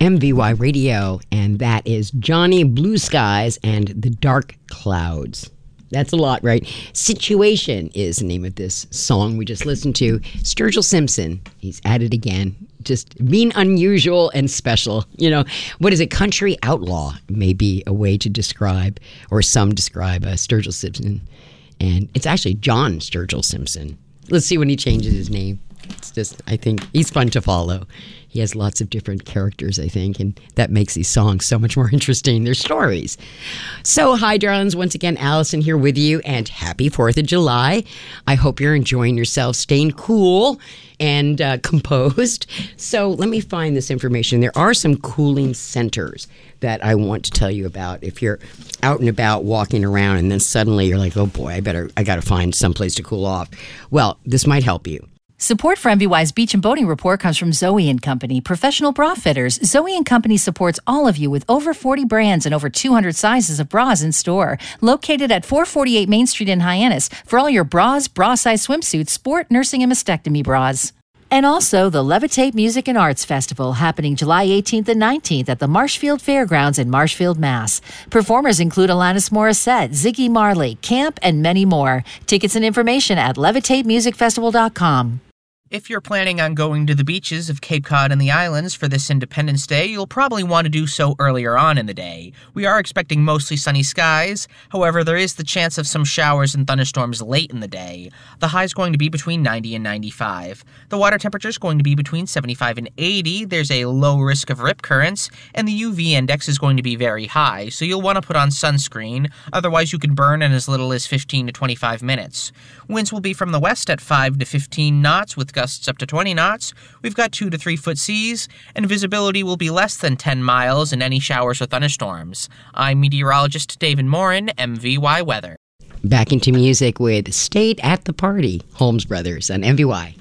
MVY Radio, and that is Johnny Blue Skies and the Dark Clouds. That's a lot, right? Situation is the name of this song we just listened to. Sturgill Simpson, he's at it again. Just being unusual and special. You know, what is it? Country outlaw may be a way to describe, or some describe, Sturgill Simpson. And it's actually John Sturgill Simpson. Let's see when he changes his name. It's just, I think he's fun to follow. He has lots of different characters, I think, and that makes these songs so much more interesting. They're stories. So, hi, darlings. Once again, Allison here with you, and happy 4th of July. I hope you're enjoying yourself, staying cool and composed. So, let me find this information. There are some cooling centers that I want to tell you about. If you're out and about walking around and then suddenly you're like, oh boy, I got to find someplace to cool off. Well, this might help you. Support for MVY's Beach and Boating Report comes from Zoe & Company, professional bra fitters. Zoe & Company supports all of you with over 40 brands and over 200 sizes of bras in store. Located at 448 Main Street in Hyannis for all your bras, bra-size swimsuits, sport, nursing, and mastectomy bras. And also the Levitate Music and Arts Festival happening July 18th and 19th at the Marshfield Fairgrounds in Marshfield, Mass. Performers include Alanis Morissette, Ziggy Marley, Camp, and many more. Tickets and information at levitatemusicfestival.com. If you're planning on going to the beaches of Cape Cod and the islands for this Independence Day, you'll probably want to do so earlier on in the day. We are expecting mostly sunny skies. However, there is the chance of some showers and thunderstorms late in the day. The high is going to be between 90 and 95. The water temperature is going to be between 75 and 80. There's a low risk of rip currents, and the UV index is going to be very high, so you'll want to put on sunscreen. Otherwise, you could burn in as little as 15 to 25 minutes. Winds will be from the west at 5 to 15 knots with gusts up to 20 knots. We've got 2 to 3 foot seas, and visibility will be less than 10 miles in any showers or thunderstorms. I'm meteorologist David Morin, MVY Weather. Back into music with Stayed at the Party, Holmes Brothers on MVY.